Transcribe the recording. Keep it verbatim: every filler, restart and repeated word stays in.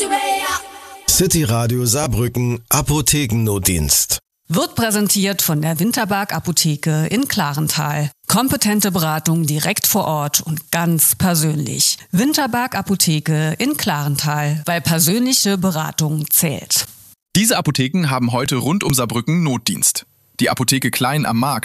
City Radio Saarbrücken Apothekennotdienst. Wird präsentiert von der Winterberg Apotheke in Klarenthal. Kompetente Beratung direkt vor Ort und ganz persönlich. Winterberg Apotheke in Klarenthal, weil persönliche Beratung zählt. Diese Apotheken haben heute rund um Saarbrücken Notdienst. Die Apotheke Klein am Markt